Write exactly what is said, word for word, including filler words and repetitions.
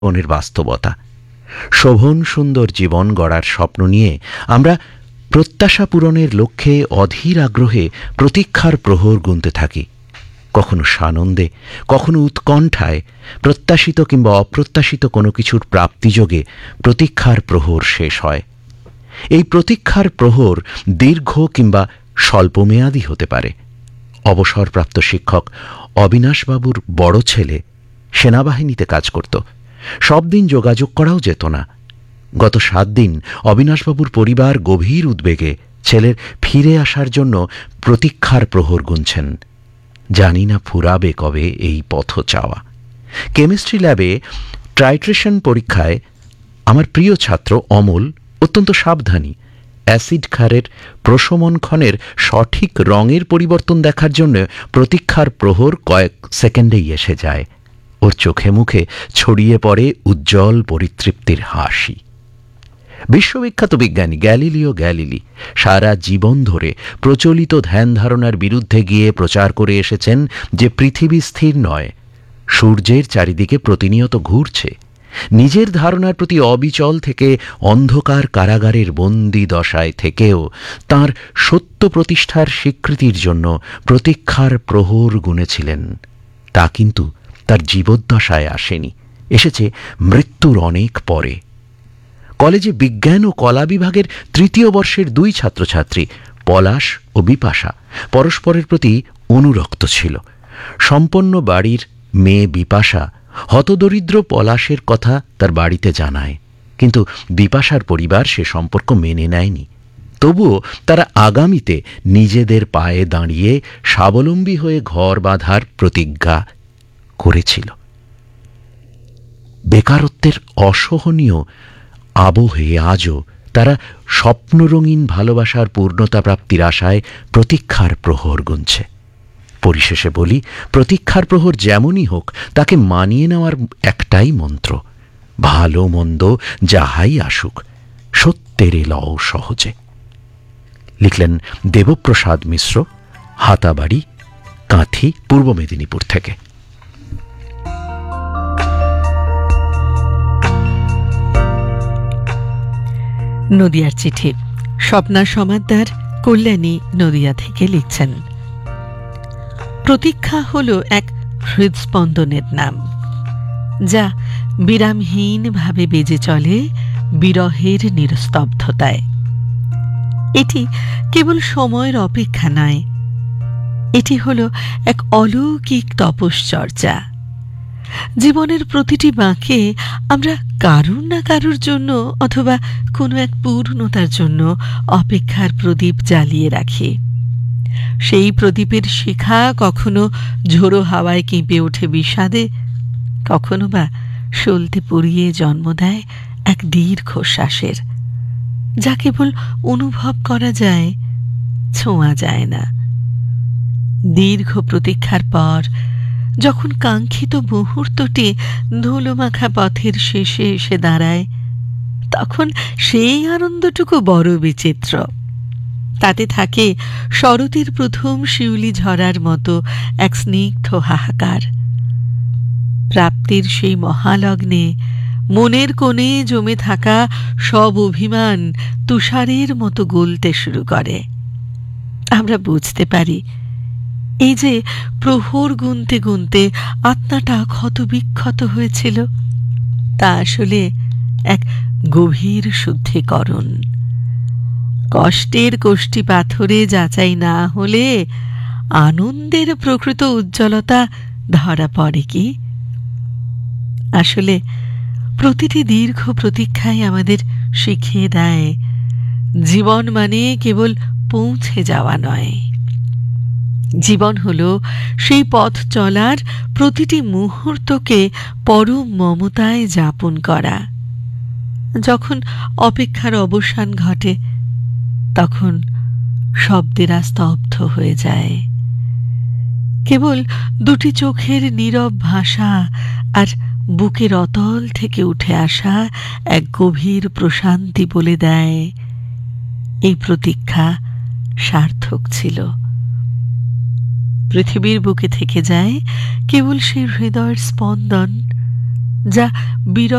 জীবনের বাস্তবতা। শোভন সুন্দর জীবন গড়ার স্বপ্ন নিয়ে আমরা প্রত্যাশা পূরণের লক্ষ্যে অধীর আগ্রহে প্রতীক্ষার প্রহর গুনতে থাকি, কখনো সানন্দে, কখনো উৎকণ্ঠায়। প্রত্যাশিত কিংবা অপ্রত্যাশিত কোনো কিছুর প্রাপ্তিযোগে প্রতীক্ষার প্রহর শেষ হয়। এই প্রতীক্ষার প্রহর দীর্ঘ কিংবা স্বল্পমেয়াদী হতে পারে। অবসরপ্রাপ্ত শিক্ষক অবিনাশবাবুর বড় ছেলে সেনাবাহিনীতে কাজ করত। সব দিন যোগাযোগ করাও যেত না। গত সাত দিন অবিনাশবাবুর পরিবার গভীর উদ্বেগে ছেলের ফিরে আসার জন্য প্রতীক্ষার প্রহর গুনছেন। জানি না ফুরাবে কবে এই পথ চাওয়া। কেমিস্ট্রি ল্যাবে টাইট্রেশন পরীক্ষায় আমার প্রিয় ছাত্র অমল অত্যন্ত সাবধানী। অ্যাসিড ক্ষারের প্রশমনক্ষণের সঠিক রঙের পরিবর্তন দেখার জন্য প্রতীক্ষার প্রহর কয়েক সেকেন্ডেই এসে যায়। ওর চোখে মুখে ছড়িয়ে পড়ে উজ্জ্বল পরিতৃপ্তির হাসি। বিশ্ববিখ্যাত বিজ্ঞানী গ্যালিলিও গ্যালিলি সারা জীবন ধরে প্রচলিত ধ্যান ধারণার বিরুদ্ধে গিয়ে প্রচার করে এসেছেন যে পৃথিবী স্থির নয়, সূর্যের চারিদিকে প্রতিনিয়ত ঘুরছে। নিজের ধারণার প্রতি অবিচল থেকে অন্ধকার কারাগারের বন্দি দশায় থেকেও তাঁর সত্য প্রতিষ্ঠার স্বীকৃতির জন্য প্রতীক্ষার প্রহর গুনেছিলেন। তা কিন্তু তার জীবদ্দশায় আসেনি, এসেছে মৃত্যুর অনেক পরে। কলেজে বিজ্ঞান ও কলা বিভাগের তৃতীয় বর্ষের দুই ছাত্রছাত্রী পলাশ ও বিপাশা পরস্পরের প্রতি অনুরক্ত ছিল। সম্পন্ন বাড়ির মেয়ে বিপাশা হতদরিদ্র পলাশের কথা তার বাড়িতে জানায়, কিন্তু বিপাশার পরিবার সে সম্পর্ক মেনে নেয়নি। তবুও তারা আগামীতে নিজেদের পায়ে দাঁড়িয়ে স্বাবলম্বী হয়ে ঘর বাঁধার প্রতিজ্ঞা করেছিল। বেকারত্বের অসহনীয় আবহে আজও তারা স্বপ্নরঙিন ভালোবাসার পূর্ণতা প্রাপ্তির আশায় প্রতীক্ষার প্রহর গুনছে। পরিশেষে বলি, প্রতীক্ষার প্রহর যেমনই হোক তাকে মানিয়ে নেওয়ার একটাই মন্ত্র, ভালো মন্দ যাহাই আসুক সত্যের লও সহজে। লিখলেন দেবপ্রসাদ মিশ্র, হাতাবাড়ি, কাঁথি, পূর্ব মেদিনীপুর থেকে। নদিয়ার চিঠি। স্বপ্না সমাদ্দার, কল্যাণী, নদিয়া থেকে লিখছেন, প্রতীক্ষা হলো এক হৃদস্পন্দনের নাম, যা বিরামহীন ভাবে বেজে চলে বিরহের নিরস্তব্ধতায়। এটি কেবল সময়ের অপেক্ষা নয়, এটি হলো এক অলৌকিক তপশ্চর্যা। জীবনের প্রতিটি বাঁকে আমরা কারুর না কারুর জন্য অথবা কোনো এক পূর্ণতার জন্য অপেক্ষার প্রদীপ জ্বালিয়ে রাখি। সেই প্রদীপের শিখা কখনো ঝোড়ো হাওয়ায় কেঁপে ওঠে বিষাদে, কখনো বা সলতে পুড়িয়ে জন্ম দেয় এক দীর্ঘশ্বাসের, যা কেবল অনুভব করা যায়, ছোঁয়া যায় না। দীর্ঘ প্রতীক্ষার পর যখন কাঙ্ক্ষিত মুহূর্তটি ধুলোমাখা পথের শেষে এসে দাঁড়ায়, তখন সেই আনন্দটুকু বড় বিচিত্র। তাতে থাকে শরতের প্রথম শিউলি ঝরার মতো এক স্নিগ্ধ হাহাকার। প্রাপ্তির সেই মহালগ্নে মনের কোণে জমে থাকা সব অভিমান তুষারের মতো গলতে শুরু করে। আমরা বুঝতে পারি, এই যে প্রহর গুনতে গুনতে আত্মাটা ক্ষত বিক্ষত হয়েছিল, তা আসলে এক গভীর শুদ্ধিকরণ। কষ্টের কোষ্ঠী পাথরে যাচাই না হলে আনন্দের প্রকৃত উজ্জ্বলতা ধরা পড়ে কি? আসলে প্রতিটি দীর্ঘ প্রতীক্ষাই আমাদের শিখিয়ে দেয়, জীবন মানে কেবল পৌঁছে যাওয়া নয়, জীবন হলো সেই পথ চলার প্রতিটি মুহূর্তকে পরম মমতায় যাপন করা। যখন অপেক্ষার অবসান ঘটে, তখন শব্দেরা স্তব্ধ হয়ে যায়। কেবল দুটি চোখের নীরব ভাষা আর বুকের অতল থেকে উঠে আসা এক গভীর প্রশান্তি বলে দেয়, এই প্রতীক্ষা সার্থক ছিল। পৃথিবীর বুকে থেকে যায় কেবল সেই হৃদয়ের স্পন্দন, যা বিরল